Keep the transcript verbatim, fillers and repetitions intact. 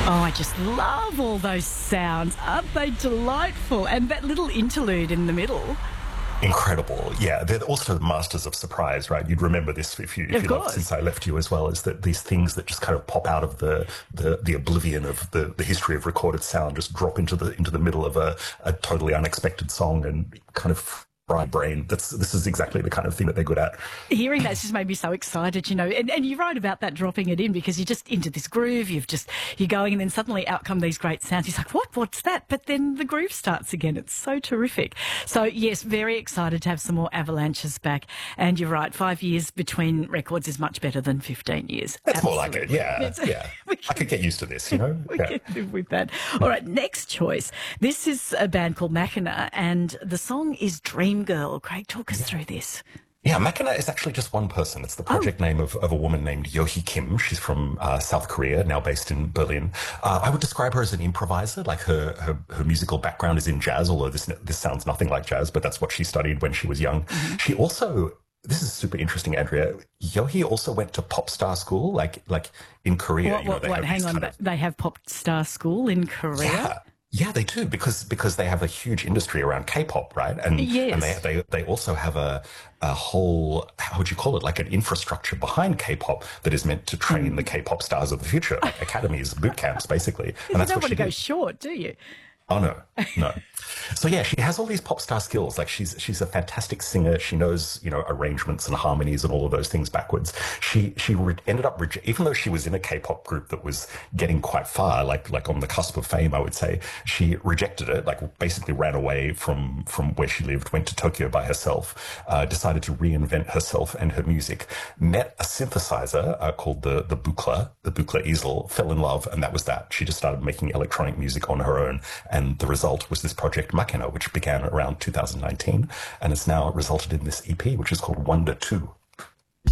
Oh, I just love all those sounds. Aren't they delightful? And that little interlude in the middle. Incredible. Yeah, they're also the masters of surprise, right? You'd remember this if you, if Of you course. loved Since I Left You as well, is that these things that just kind of pop out of the, the, the oblivion of the, the history of recorded sound just drop into the into the middle of a, a totally unexpected song and kind of fry brain. That's This is exactly the kind of thing that they're good at. Hearing that's just made me so excited, you know, and, and you're right about that, dropping it in, because you're just into this groove, you've just, you're going, and then suddenly out come these great sounds. He's like, what, what's that? But then the groove starts again. It's so terrific. So yes, very excited to have some more Avalanches back. And you're right, five years between records is much better than fifteen years. That's Absolutely. more like it, yeah. It's- yeah. we can- I could get used to this, you know? We Yeah. can live with that. All right, next choice. This is a band called Machina, and the song is Dream Girl. Craig, talk us through this. Yeah, Machina is actually just one person. It's the project Oh. name of, of a woman named Yohee Kim. She's from uh, South Korea, now based in Berlin. Uh, I would describe her as an improviser. Like her, her, her musical background is in jazz, although this this sounds nothing like jazz, but that's what she studied when she was young. Mm-hmm. She also, this is super interesting, Andrea. Yohee also went to pop star school, like like in Korea. What, you know, what, they what, have hang these on, kind but of- they have pop star school in Korea? Yeah. Yeah, they do, because because they have a huge industry around K-pop, right? And Yes. and they they they also have a a whole, how would you call it, like an infrastructure behind K-pop that is meant to train Mm. the K-pop stars of the future, like academies, boot camps, basically. And You that's don't what want she to go did. short, do you? Oh no, no. So yeah, she has all these pop star skills. Like she's she's a fantastic singer. She knows, you know, arrangements and harmonies and all of those things backwards. She she re- ended up re- even though she was in a K-pop group that was getting quite far, like like on the cusp of fame, I would say, she rejected it. Like basically ran away from from where she lived, went to Tokyo by herself, uh, decided to reinvent herself and her music. Met a synthesizer uh, called the the Buchla, the Buchla easel. Fell in love, and that was that. She just started making electronic music on her own. And the result was this project Machina, which began around two thousand nineteen, and it's now resulted in this E P, which is called Wonder two.